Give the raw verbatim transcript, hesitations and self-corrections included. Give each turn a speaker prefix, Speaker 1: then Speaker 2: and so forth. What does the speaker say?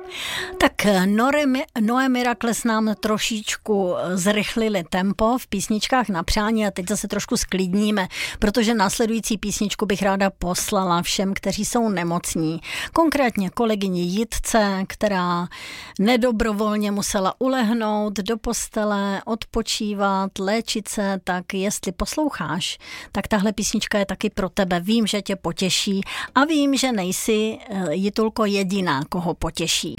Speaker 1: Tak Noé Mirakles nám trošičku zrychlili tempo v písničkách na přání a teď zase trošku sklidníme, protože následující písničku bych ráda poslala všem, kteří jsou nemocní. Konkrétně kolegyni Jitce, která nedobrovolně musela ulehnout do postele, odpočívat, léčit se, tak jestli posloucháš, tak tahle písnička je taky pro tebe. Vím, že tě potěší a vím, že nejsi, Jitulko, jediná, koho potěší.